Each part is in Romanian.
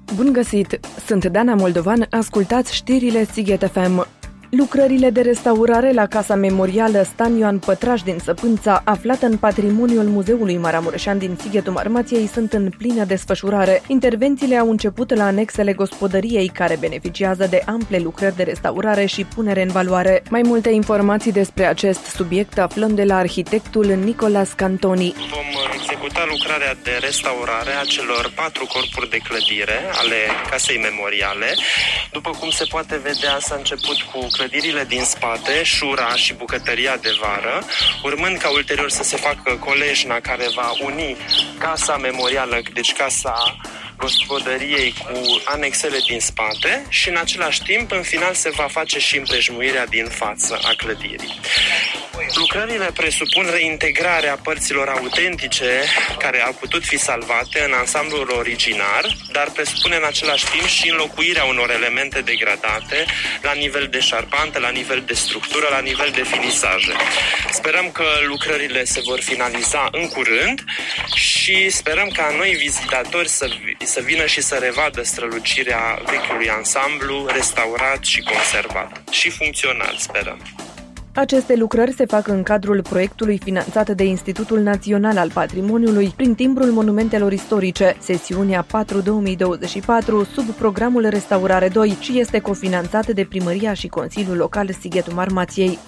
Bun găsit! Sunt Dana Moldovan, ascultați știrile Sighet FM. Lucrările de restaurare la Casa Memorială Stan Ioan Pătraș din Săpânța, aflată în patrimoniul Muzeului Maramureșan din Sighetul Marmației, sunt în plină desfășurare. Intervențiile au început la anexele gospodăriei, care beneficiază de ample lucrări de restaurare și punere în valoare. Mai multe informații despre acest subiect aflăm de la arhitectul Nicolas Cantoni. Vom executa lucrarea de restaurare a celor 4 corpuri de clădire ale Casei Memoriale. După cum se poate vedea, s-a început cu clădirile din spate, șura și bucătăria de vară, urmând ca ulterior să se facă colejna care va uni Casa Memorială, deci Casa Gospodăriei, cu anexele din spate și în același timp, în final, se va face și împrejmuirea din față a clădirii. Lucrările presupun reintegrarea părților autentice care au putut fi salvate în ansamblul originar, dar presupune în același timp și înlocuirea unor elemente degradate la nivel de șarpantă, la nivel de structură, la nivel de finisaje. Sperăm că lucrările se vor finaliza în curând și sperăm ca noi vizitatori să vină și să revadă strălucirea vechiului ansamblu, restaurat și conservat și funcțional, sperăm. Aceste lucrări se fac în cadrul proiectului finanțat de Institutul Național al Patrimoniului prin timbrul monumentelor istorice, sesiunea 4-2024, sub programul Restaurare 2 și este cofinanțat de Primăria și Consiliul Local Sighetul Marmației.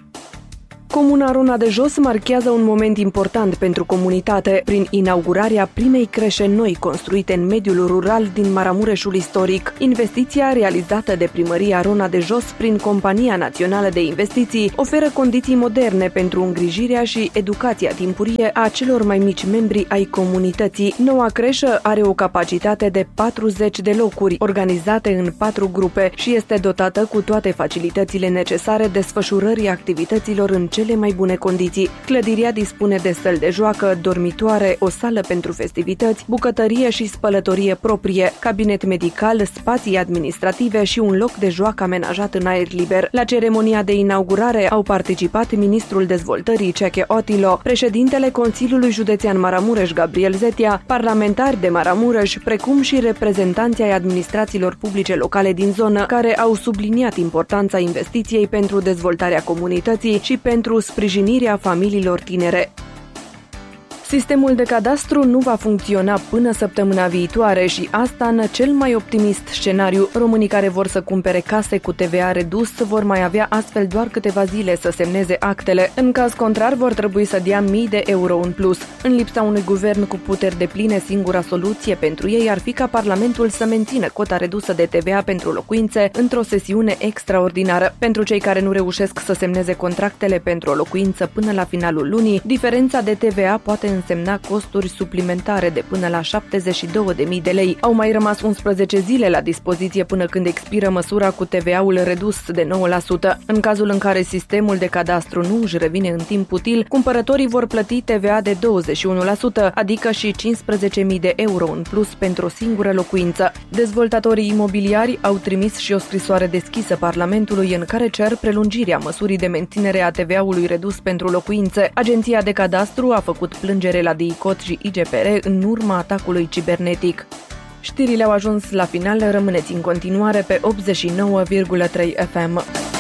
Comuna Rona de Jos marchează un moment important pentru comunitate prin inaugurarea primei creșe noi construite în mediul rural din Maramureșul istoric. Investiția realizată de Primăria Rona de Jos prin Compania Națională de Investiții oferă condiții moderne pentru îngrijirea și educația timpurie a celor mai mici membri ai comunității. Noua creșă are o capacitate de 40 de locuri, organizate în 4 grupe și este dotată cu toate facilitățile necesare desfășurării activităților în cele mai bune condiții. Clădirea dispune de săli de joacă, dormitoare, o sală pentru festivități, bucătărie și spălătorie proprie, cabinet medical, spații administrative și un loc de joacă amenajat în aer liber. La ceremonia de inaugurare au participat ministrul dezvoltării Ceche Otilo, președintele Consiliului Județean Maramureș Gabriel Zetia, parlamentari de Maramureș, precum și reprezentanții ai administrațiilor publice locale din zonă, care au subliniat importanța investiției pentru dezvoltarea comunității și pentru sprijinirea familiilor tinere. Sistemul de cadastru nu va funcționa până săptămâna viitoare și asta în cel mai optimist scenariu. Românii care vor să cumpere case cu TVA redus vor mai avea astfel doar câteva zile să semneze actele. În caz contrar, vor trebui să dea mii de euro în plus. În lipsa unui guvern cu puteri depline, singura soluție pentru ei ar fi ca Parlamentul să mențină cota redusă de TVA pentru locuințe într-o sesiune extraordinară. Pentru cei care nu reușesc să semneze contractele pentru o locuință până la finalul lunii, diferența de TVA poate însemna costuri suplimentare de până la 72.000 de lei. Au mai rămas 11 zile la dispoziție până când expiră măsura cu TVA-ul redus de 9%. În cazul în care sistemul de cadastru nu își revine în timp util, cumpărătorii vor plăti TVA de 21%, adică și 15.000 de euro în plus pentru o singură locuință. Dezvoltatorii imobiliari au trimis și o scrisoare deschisă Parlamentului în care cer prelungirea măsurii de menținere a TVA-ului redus pentru locuințe. Agenția de cadastru a făcut plângere la DICOT și IGPR în urma atacului cibernetic. Știrile au ajuns la final, rămâneți în continuare pe 89,3 FM.